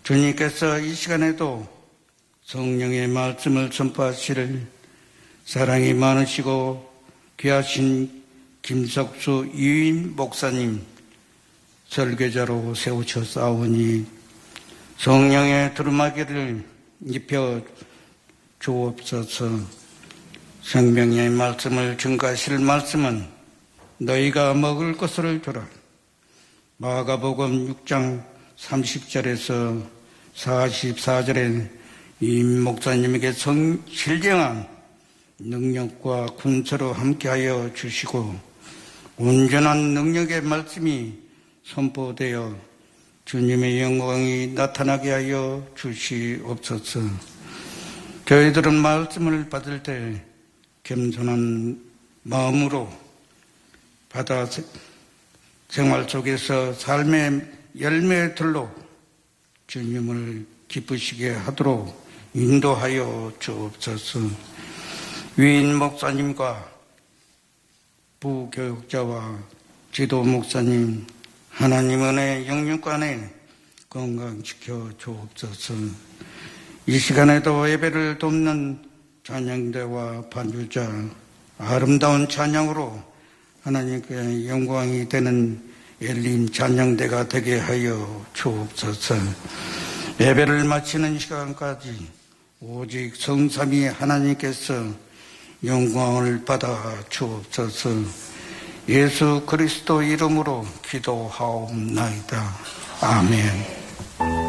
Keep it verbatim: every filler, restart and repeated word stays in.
주님께서 이 시간에도 성령의 말씀을 전파하시를 사랑이 많으시고 귀하신 김석수 유인 목사님 설교자로 세우셨사오니 성령의 두루마기를 입혀 주옵소서. 생명의 말씀을 증거하실 말씀은 너희가 먹을 것을 주라. 마가복음 육 장 삼십 절에서 사십사 절에 이 목사님에게 성, 신령한 능력과 군사로 함께하여 주시고 온전한 능력의 말씀이 선포되어 주님의 영광이 나타나게 하여 주시옵소서. 저희들은 말씀을 받을 때 겸손한 마음으로 받아 생활 속에서 삶의 열매들로 주님을 기쁘시게 하도록 인도하여 주옵소서. 위인 목사님과 부교육자와 지도 목사님 하나님 은혜 영육간에 건강시켜 주옵소서. 이 시간에도 예배를 돕는 찬양대와 반주자 아름다운 찬양으로 하나님께 영광이 되는 엘림 찬양대가 되게 하여 주옵소서. 예배를 마치는 시간까지 오직 성삼위 하나님께서 영광을 받아 주옵소서. 예수 그리스도 이름으로 기도하옵나이다. 아멘.